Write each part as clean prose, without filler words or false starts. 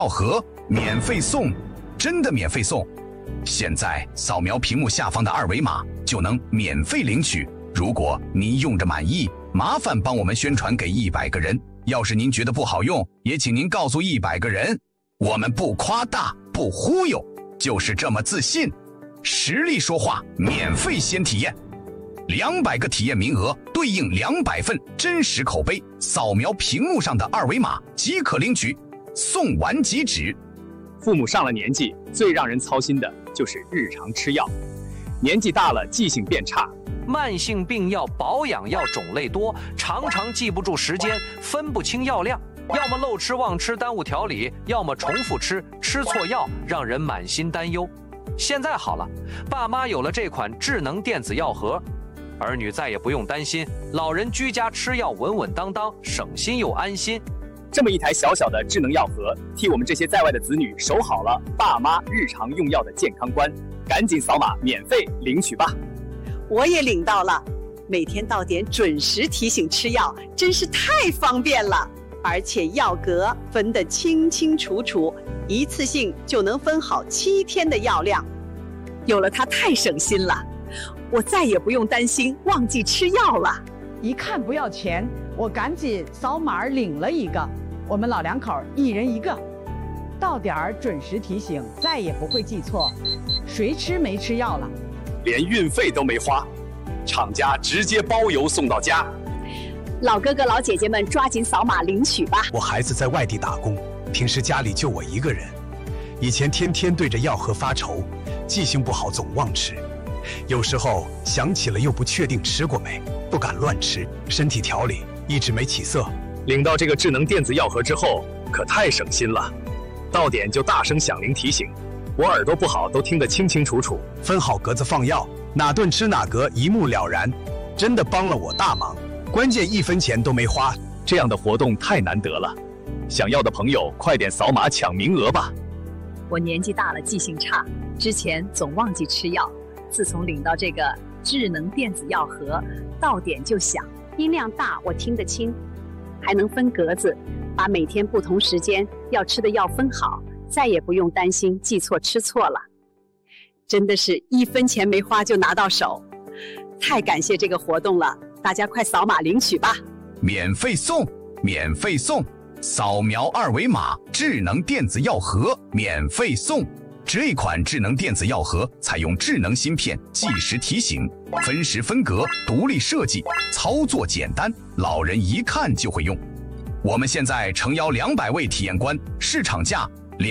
盒免费送，真的免费送！现在扫描屏幕下方的二维码就能免费领取。如果您用着满意，麻烦帮我们宣传给100个人。要是您觉得不好用，也请您告诉100个人。我们不夸大，不忽悠，就是这么自信。实力说话，免费先体验。200个体验名额对应200份真实口碑，扫描屏幕上的二维码即可领取，送完即止。 父母上了年纪，最让人操心的就是日常吃药。年纪大了，记性变差， 慢性病药、保养药种类多，常常记不住时间，分不清药量，要么漏吃忘吃耽误调理，要么重复吃，吃错药，让人满心担忧。现在好了，爸妈有了这款智能电子药盒，儿女再也不用担心，老人居家吃药稳稳当当，省心又安心。 这么一台小小的智能药盒，替我们这些在外的子女守好了爸妈日常用药的健康关。赶紧扫码免费领取吧！ 我也领到了，每天到点准时提醒吃药，真是太方便了。而且药格分得清清楚楚，一次性就能分好7天的药量。有了它太省心了，我再也不用担心忘记吃药了。 一看不要钱，我赶紧扫码领了一个。我们老两口1人1个，到点儿准时提醒，再也不会记错谁吃没吃药了。 连运费都没花，厂家直接包邮送到家。 老哥哥老姐姐们抓紧扫码领取吧！ 我孩子在外地打工，平时家里就我一个人，以前天天对着药盒发愁，记性不好总忘吃，有时候想起了又不确定吃过没，不敢乱吃，身体调理一直没起色。 领到这个智能电子药盒之后，可太省心了，到点就大声响铃提醒，我耳朵不好都听得清清楚楚， 分好格子放药，哪顿吃哪格一目了然，真的帮了我大忙，关键1分钱都没花。 这样的活动太难得了，想要的朋友快点扫码抢名额吧。 我年纪大了，记性差，之前总忘记吃药，自从领到这个智能电子药盒，到点就响，音量大，我听得清，还能分格子，把每天不同时间要吃的药分好，再也不用担心记错吃错了。真的是1分钱没花就拿到手，太感谢这个活动了，大家快扫码领取吧！ 免费送，免费送！扫描二维码，智能电子药盒免费送。这款智能电子药盒采用智能芯片，计时提醒，分时分格，独立设计，操作简单，老人一看就会用。我们现在诚邀200位体验官，市场价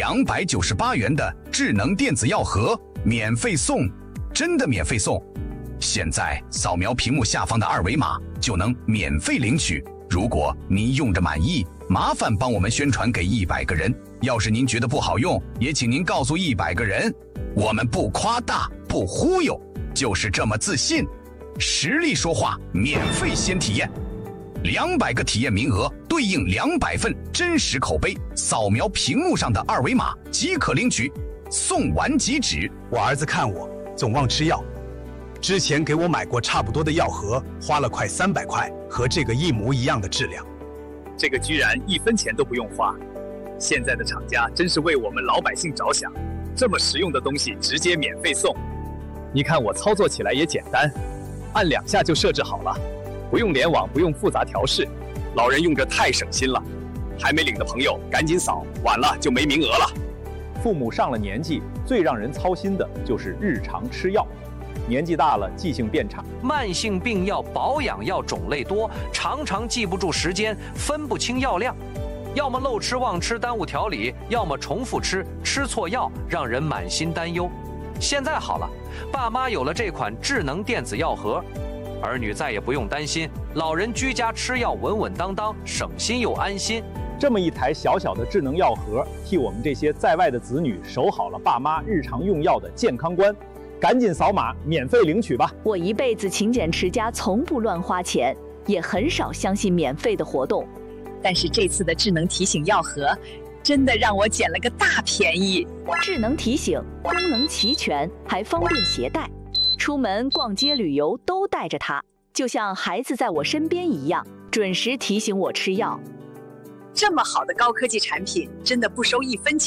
298元的智能电子药盒免费送，真的免费送！现在扫描屏幕下方的二维码就能免费领取。如果您用着满意，麻烦帮我们宣传给100个人。要是您觉得不好用，也请您告诉100个人。我们不夸大，不忽悠，就是这么自信。实力说话，免费先体验。200个体验名额对应200份真实口碑，扫描屏幕上的二维码即可领取，送完即止。 我儿子看我总忘吃药，之前给我买过差不多的药盒，花了快300块，和这个一模一样的质量。 这个居然1分钱都不用花，现在的厂家真是为我们老百姓着想，这么实用的东西直接免费送。你看我操作起来也简单，按2下就设置好了，不用联网，不用复杂调试，老人用着太省心了。还没领的朋友赶紧扫，晚了就没名额了。父母上了年纪，最让人操心的就是日常吃药。年纪大了，记性变差， 慢性病药、保养药种类多，常常记不住时间，分不清药量，要么漏吃忘吃耽误调理，要么重复吃，吃错药，让人满心担忧。现在好了，爸妈有了这款智能电子药盒，儿女再也不用担心，老人居家吃药稳稳当当，省心又安心。 这么一台小小的智能药盒，替我们这些在外的子女守好了爸妈日常用药的健康关。赶紧扫码免费领取吧！ 我一辈子勤俭持家，从不乱花钱，也很少相信免费的活动。 但是这次的智能提醒药盒，真的让我捡了个大便宜。 智能提醒功能齐全，还方便携带，出门逛街旅游都带着它，就像孩子在我身边一样，准时提醒我吃药。 这么好的高科技产品，真的不收1分钱。